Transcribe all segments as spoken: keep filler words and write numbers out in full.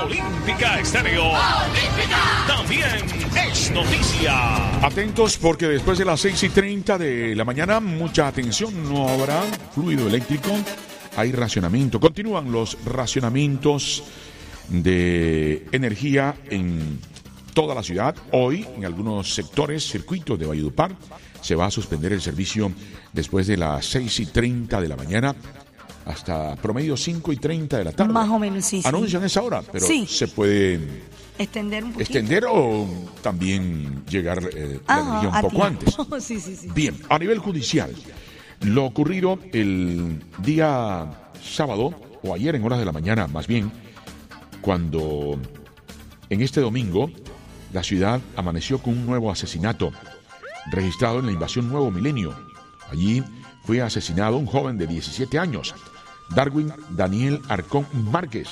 Olímpica Estéreo. Olímpica. También es noticia. Atentos porque después de las seis y treinta de la mañana, mucha atención, no habrá fluido eléctrico, hay racionamiento. Continúan los racionamientos de energía en toda la ciudad. Hoy, en algunos sectores, circuitos de Valledupar, se va a suspender el servicio después de las seis y treinta de la mañana hasta promedio cinco y treinta de la tarde. Más o menos, sí. Anuncian sí. esa hora, pero sí. se puede extender un poquito. Extender o también llegar eh, la Ajá, energía un poco antes. sí, sí, sí. Bien, a nivel judicial, lo ocurrido el día sábado, o ayer en horas de la mañana, más bien, cuando en este domingo la ciudad amaneció con un nuevo asesinato registrado en la invasión Nuevo Milenio. Allí fue asesinado un joven de diecisiete años, Darwin Daniel Arcón Márquez.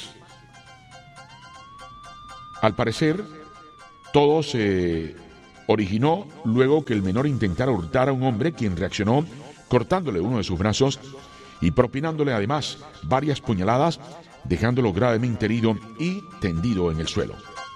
Al parecer, todo se originó luego que el menor intentara hurtar a un hombre, quien reaccionó cortándole uno de sus brazos y propinándole además varias puñaladas, dejándolo gravemente herido y tendido en el suelo.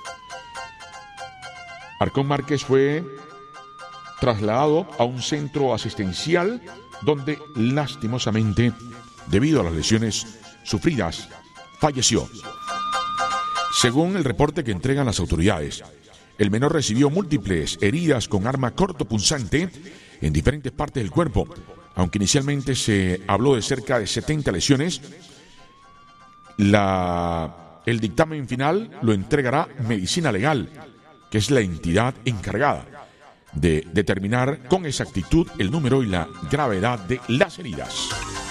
Arcón Márquez fue trasladado a un centro asistencial donde lastimosamente, debido a las lesiones sufridas, falleció. Según el reporte que entregan las autoridades, el menor recibió múltiples heridas con arma cortopunzante en diferentes partes del cuerpo. Aunque inicialmente se habló de cerca de setenta lesiones, la, el dictamen final lo entregará Medicina Legal, que es la entidad encargada de determinar con exactitud el número y la gravedad de las heridas.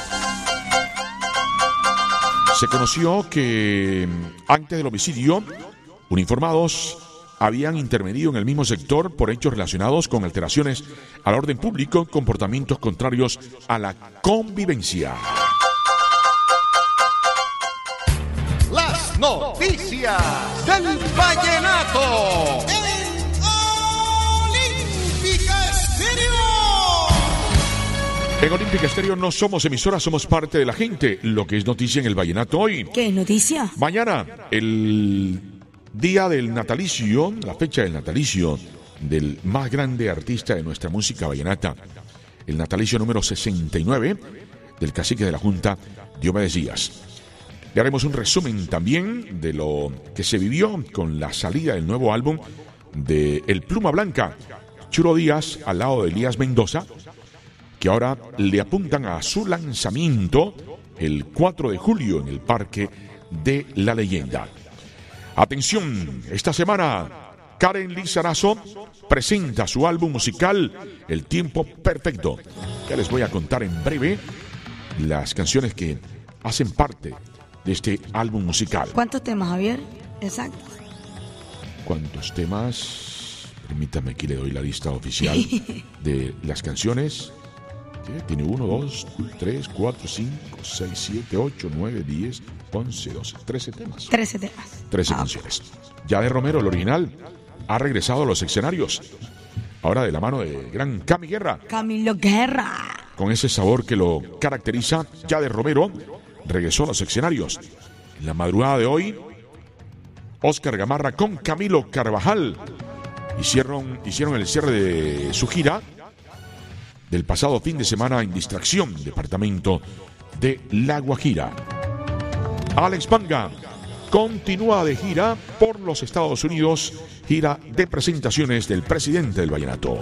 Se conoció que antes del homicidio, uniformados habían intervenido en el mismo sector por hechos relacionados con alteraciones al orden público, comportamientos contrarios a la convivencia. Las noticias del vallenato en Olímpica Estéreo. En Olímpica Estéreo no somos emisora, somos parte de la gente. Lo que es noticia en el vallenato hoy. ¿Qué es noticia? Mañana, el día del natalicio, la fecha del natalicio del más grande artista de nuestra música vallenata, el natalicio número sesenta y nueve del cacique de la Junta, Diomedes Díaz. Le haremos un resumen también de lo que se vivió con la salida del nuevo álbum de El Pluma Blanca, Churo Díaz al lado de Elías Mendoza, que ahora le apuntan a su lanzamiento el cuatro de julio en el Parque de la Leyenda. Atención, esta semana Karen Lizarazo presenta su álbum musical El Tiempo Perfecto. Ya les voy a contar en breve las canciones que hacen parte de este álbum musical. ¿Cuántos temas, Javier? Exacto. ¿Cuántos temas? Permítame, aquí le doy la lista oficial de las canciones. ¿Sí? Tiene uno, dos, tres, cuatro, cinco, seis, siete, ocho, nueve, diez, once, doce, trece temas. Trece temas. Trece ah, canciones. Yade Romero, el original, ha regresado a los escenarios. Ahora de la mano de gran Cami Guerra. Camilo Guerra. Con ese sabor que lo caracteriza, Yade Romero regresó a los escenarios. En la madrugada de hoy, Oscar Gamarra con Camilo Carvajal hicieron, hicieron el cierre de su gira del pasado fin de semana en Distracción, departamento de La Guajira. Alex Panga continúa de gira por los Estados Unidos, gira de presentaciones del presidente del vallenato.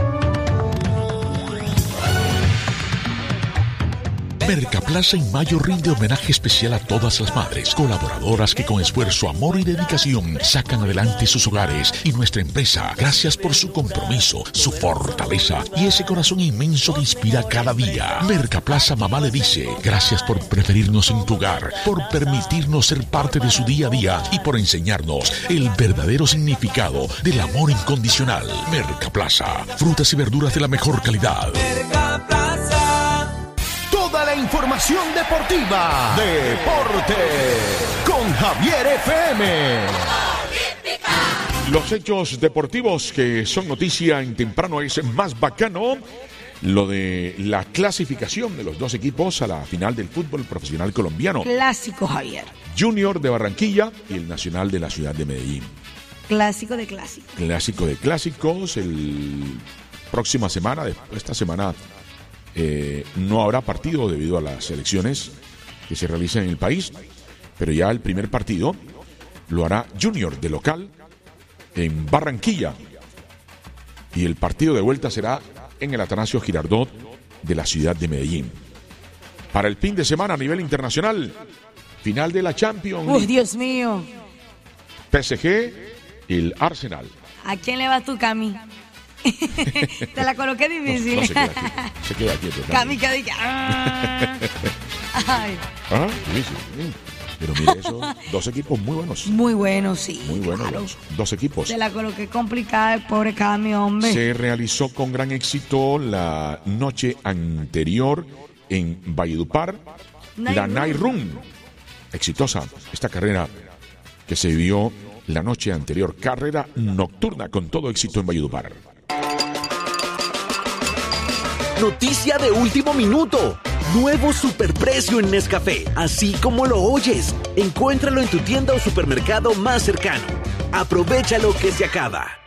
Mercaplaza en mayo rinde homenaje especial a todas las madres, colaboradoras que con esfuerzo, amor y dedicación sacan adelante sus hogares y nuestra empresa. Gracias por su compromiso, su fortaleza y ese corazón inmenso que inspira cada día. Mercaplaza Mamá le dice, gracias por preferirnos en tu hogar, por permitirnos ser parte de su día a día y por enseñarnos el verdadero significado del amor incondicional. Mercaplaza, frutas y verduras de la mejor calidad. Mercaplaza. Toda la información deportiva. Deporte con Javier F M. Los hechos deportivos que son noticia en temprano es más bacano. lo de la clasificación de los dos equipos a la final del fútbol profesional colombiano. Clásico, Javier. Junior de Barranquilla y el Nacional de la ciudad de Medellín. Clásico de clásicos. Clásico de clásicos. El próxima semana, esta semana eh, no habrá partido debido a las elecciones que se realizan en el país, pero ya el primer partido lo hará Junior de local en Barranquilla y el partido de vuelta será en el Atanasio Girardot de la ciudad de Medellín. Para el fin de semana a nivel internacional, final de la Champions League. Uy, Dios mío. P S G y el Arsenal. ¿A quién le vas tú, Cami? Te la coloqué difícil. No, no se queda quieto. Se queda quieto. Cami, que diga. Ah. Ay. Ah, difícil. Pero mire eso, dos equipos muy buenos. Muy buenos, sí. Muy buenos, claro. dos, dos equipos. Se la coloqué complicada, el pobre Cami, hombre. Se realizó con gran éxito la noche anterior en Valledupar, Night la Run. Night Run. Exitosa esta carrera que se vivió la noche anterior. Carrera nocturna con todo éxito en Valledupar. Noticia de último minuto. Nuevo superprecio en Nescafé, así como lo oyes. Encuéntralo en tu tienda o supermercado más cercano. Aprovecha lo que se acaba.